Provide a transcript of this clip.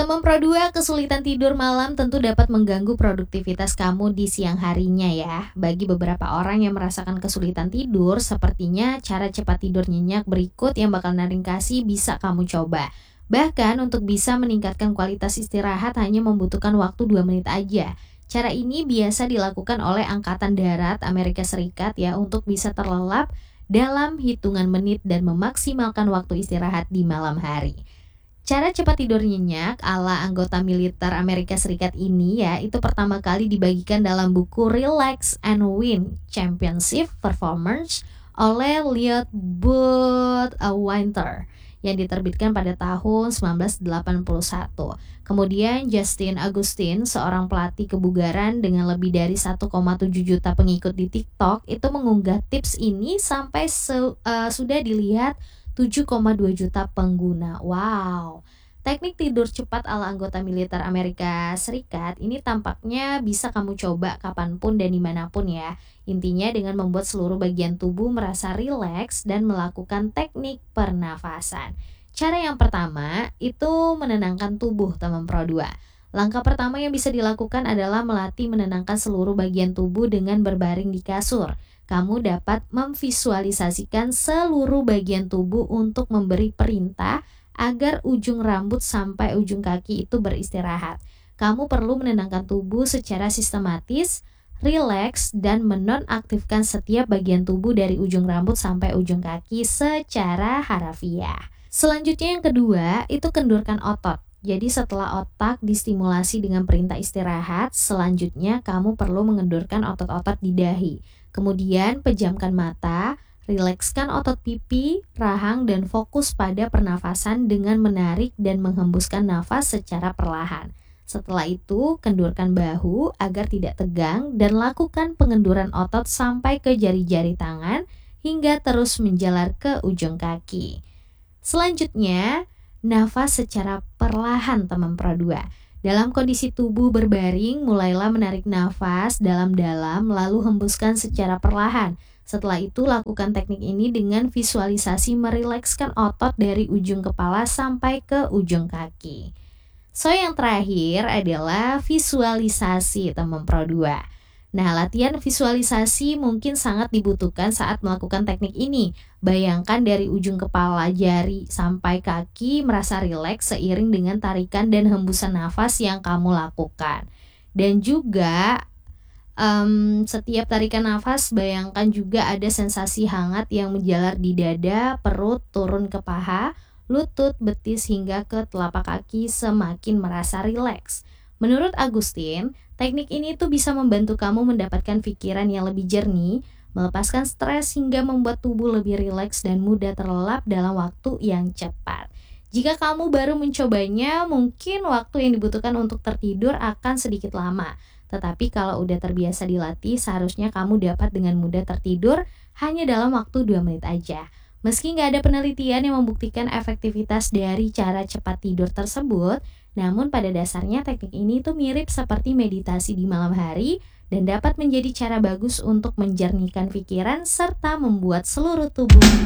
Teman Pro 2, kesulitan tidur malam tentu dapat mengganggu produktivitas kamu di siang harinya ya. Bagi beberapa orang yang merasakan kesulitan tidur, sepertinya cara cepat tidur nyenyak berikut yang bakal Narin kasih bisa kamu coba. Bahkan untuk bisa meningkatkan kualitas istirahat hanya membutuhkan waktu 2 menit aja. Cara ini biasa dilakukan oleh Angkatan Darat Amerika Serikat ya untuk bisa terlelap dalam hitungan menit dan memaksimalkan waktu istirahat di malam hari. Cara cepat tidur nyenyak ala anggota militer Amerika Serikat ini ya, itu pertama kali dibagikan dalam buku Relax and Win Championship Performance oleh Lloyd Winter yang diterbitkan pada tahun 1981. Kemudian Justin Agustin, seorang pelatih kebugaran dengan lebih dari 1,7 juta pengikut di TikTok, itu mengunggah tips ini sampai sudah dilihat 7,2 juta pengguna. Wow. Teknik tidur cepat ala anggota militer Amerika Serikat ini tampaknya bisa kamu coba kapanpun dan dimanapun ya. Intinya dengan membuat seluruh bagian tubuh merasa rileks dan melakukan teknik pernafasan. Cara yang pertama itu menenangkan tubuh teman Pro 2. Langkah pertama yang bisa dilakukan adalah melatih menenangkan seluruh bagian tubuh dengan berbaring di kasur. Kamu dapat memvisualisasikan seluruh bagian tubuh untuk memberi perintah agar ujung rambut sampai ujung kaki itu beristirahat. Kamu perlu menenangkan tubuh secara sistematis, rileks, dan menonaktifkan setiap bagian tubuh dari ujung rambut sampai ujung kaki secara harafiah. Selanjutnya yang kedua, itu kendurkan otot. Jadi setelah otak distimulasi dengan perintah istirahat, selanjutnya kamu perlu mengendurkan otot-otot di dahi. Kemudian pejamkan mata, rilekskan otot pipi, rahang, dan fokus pada pernafasan dengan menarik dan menghembuskan nafas secara perlahan. Setelah itu, kendurkan bahu agar tidak tegang dan lakukan pengenduran otot sampai ke jari-jari tangan hingga terus menjalar ke ujung kaki. Selanjutnya, nafas secara perlahan teman Pro 2. Dalam kondisi tubuh berbaring, mulailah menarik nafas dalam-dalam lalu hembuskan secara perlahan. Setelah itu lakukan teknik ini dengan visualisasi merilekskan otot dari ujung kepala sampai ke ujung kaki. So yang terakhir adalah visualisasi teman Pro 2. Nah, latihan visualisasi mungkin sangat dibutuhkan saat melakukan teknik ini. Bayangkan dari ujung kepala, jari, sampai kaki merasa rileks seiring dengan tarikan dan hembusan nafas yang kamu lakukan. Dan juga setiap tarikan nafas, bayangkan juga ada sensasi hangat yang menjalar di dada, perut, turun ke paha, lutut, betis, hingga ke telapak kaki semakin merasa rileks. Menurut Agustin, teknik ini tuh bisa membantu kamu mendapatkan pikiran yang lebih jernih, melepaskan stres hingga membuat tubuh lebih rileks dan mudah terlelap dalam waktu yang cepat. Jika kamu baru mencobanya, mungkin waktu yang dibutuhkan untuk tertidur akan sedikit lama. Tetapi kalau udah terbiasa dilatih, seharusnya kamu dapat dengan mudah tertidur hanya dalam waktu 2 menit aja. Meski nggak ada penelitian yang membuktikan efektivitas dari cara cepat tidur tersebut, namun pada dasarnya teknik ini tuh mirip seperti meditasi di malam hari dan dapat menjadi cara bagus untuk menjernihkan pikiran serta membuat seluruh tubuh